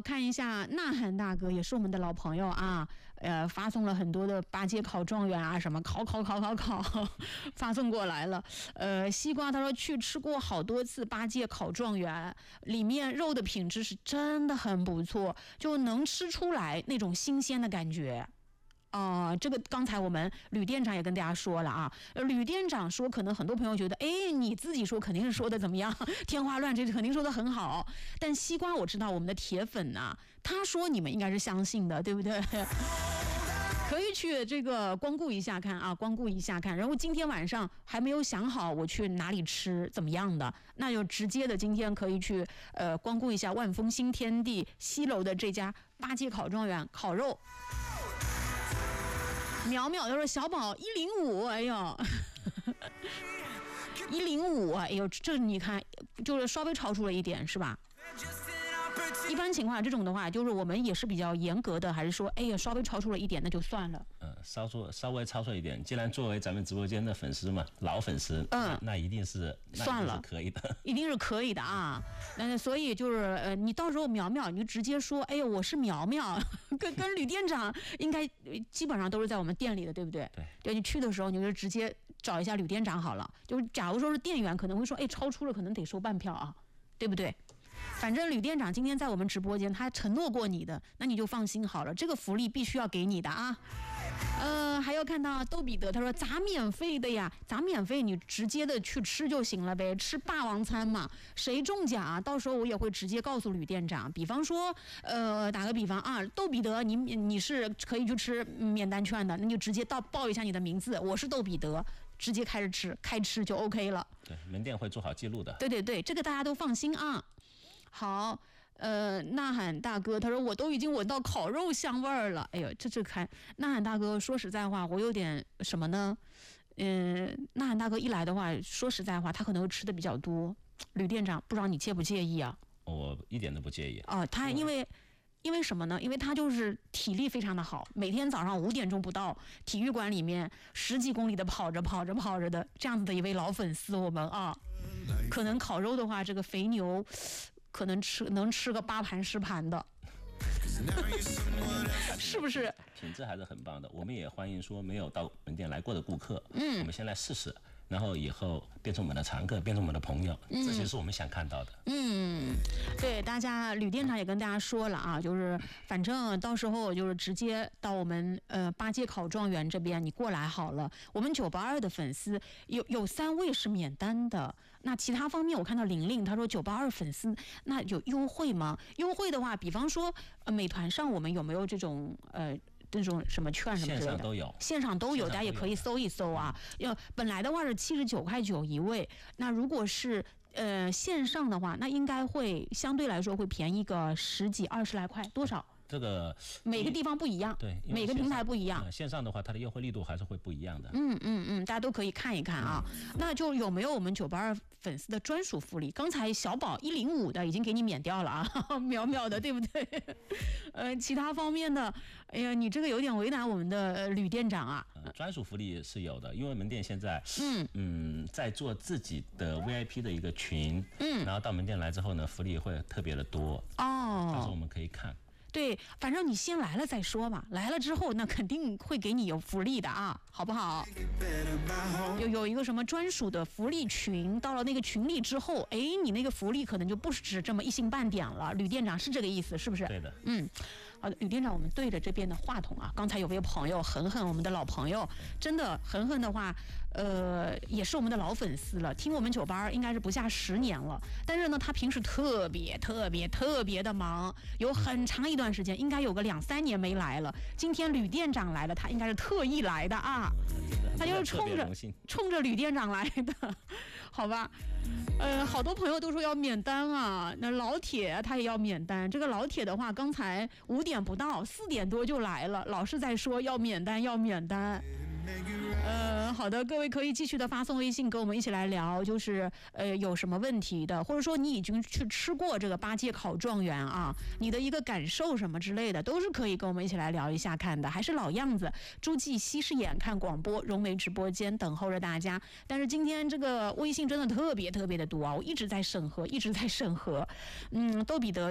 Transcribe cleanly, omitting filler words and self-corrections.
看一下呐喊大哥，也是我们的老朋友啊，发送了很多的八街考状元啊，什么考，发送过来了。西瓜他说去吃过好多次八街考状元，里面肉的品质是真的很不错，就能吃出来那种新鲜的感觉。这个刚才我们吕店长也跟大家说了啊，吕店长说可能很多朋友觉得，你自己说肯定是说的怎么样，天花乱坠，肯定说的很好，但西瓜我知道我们的铁粉啊，他说你们应该是相信的，对不对？可以去这个光顾一下看啊，光顾一下看。然后今天晚上还没有想好我去哪里吃怎么样的，那就直接的今天可以去光顾一下万丰新天地西楼的这家八街考状元烤肉。淼淼就说小宝105，哎呦105，哎呦，这你看就是稍微超出了一点，是吧？一般情况这种的话，就是我们也是比较严格的，还是说，稍微超出了一点，那就算了。 稍微超出一点。既然作为咱们直播间的粉丝嘛，老粉丝，那一定是算了， 可以的， 一定是可以的啊。那所以就是你到时候淼淼，你就直接说，我是淼淼，跟吕店长应该基本上都是在我们店里的，对不对？对，你去的时候你就直接找一下吕店长好了。就是假如说是店员，可能会说，超出了可能得收半票啊，对不对？反正吕店长今天在我们直播间，他承诺过你的，那你就放心好了，这个福利必须要给你的啊。还要看到窦彼得，他说咋免费的呀？咋免费？你直接的去吃就行了呗，吃霸王餐嘛。谁中奖啊？到时候我也会直接告诉吕店长。比方说，打个比方啊，窦彼得，你是可以去吃免单券的，那就直接报一下你的名字，我是窦彼得。直接开吃就 OK 了。 对，门店会做好记录的。 对，这个大家都放心啊。好，呐喊大哥他说我都已经闻到烤肉香味儿了。哎呦，这看呐喊大哥，说实在话，我有点什么呢？呐喊大哥一来的话，说实在话，他可能吃的比较多。吕店长，不知道你介不介意啊？ 我一点都不介意。 他因为什么呢？因为他就是体力非常的好，每天早上5点钟不到，体育馆里面10几公里的跑着的，这样子的一位老粉丝，我们啊，可能烤肉的话，这个肥牛可能能吃个8盘10盘的。是不是？ 品质还是很棒的。我们也欢迎说没有到门店来过的顾客，我们先来试试，然后以后变成我们的常客，变成我们的朋友，这些是我们想看到的。 对，大家吕店长也跟大家说了啊，就是反正到时候就是直接到我们八街考状元这边，你过来好了。我们982的粉丝有3位是免单的，那其他方面我看到玲玲她说982粉丝那有优惠吗？优惠的话，比方说美团上我们有没有这种这种什么券什么之类的？线上都有，大家也可以搜一搜啊。本来的话是79.9块一位，那如果是线上的话，那应该会相对来说会便宜个10几20来块，多少？ 这个每个地方不一样， 对， 每个平台不一样。 线上的话，它的优惠力度还是会不一样的。 大家都可以看一看啊。那就有没有我们982粉丝的专属福利？刚才小宝105的已经给你免掉了啊，淼淼的，对不对？其他方面的，哎呀，你这个有点为难我们的吕店长啊。 专属福利是有的，因为门店现在在做自己的 VIP 的一个群，然后到门店来之后呢，福利会特别的多到时候我们可以看。 对，反正你先来了再说嘛，来了之后那肯定会给你有福利的啊，好不好？有一个什么专属的福利群，到了那个群里之后，你那个福利可能就不止这么一星半点了。吕店长是这个意思，是不是？ 对的。 好的，吕店长，我们对着这边的话筒啊，刚才有位朋友恒恒，我们的老朋友，真的恒恒的话，也是我们的老粉丝了，听我们982应该是不下10年了，但是呢，他平时特别的忙，有很长一段时间，应该有个2、3年没来了。今天吕店长来了，他应该是特意来的啊，他就是冲着吕店长来的，好吧？好多朋友都说要免单啊，那老铁他也要免单。这个老铁的话，刚才5点不到，4点多就来了，老是在说要免单。好的，各位可以继续的发送微信跟我们一起来聊，就是有什么问题的，或者说你已经去吃过这个八街考状元啊，你的一个感受什么之类的，都是可以跟我们一起来聊一下看的。还是老样子，诸暨西视眼看广播，融媒直播间等候着大家。但是今天这个微信真的特别的多啊，我一直在审核。窦彼得